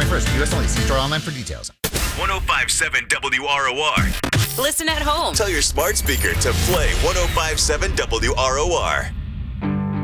21st. U.S. only. See store online for details. 105.7 WROR. Listen at home. Tell your smart speaker to play 105.7 WROR.